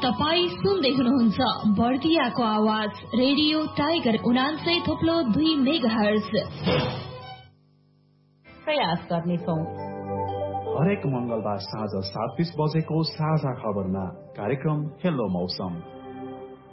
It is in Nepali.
तपाई सुन्दै हुनुहुन्छ बर्दियाको आवाज रेडियो टाइगर 89.2 मेगाहर्ज। प्रयास गर्नेछौं हरेक मंगलबार साँझ 7:20 बजेको साझा खबरमा कार्यक्रम हेलो मौसम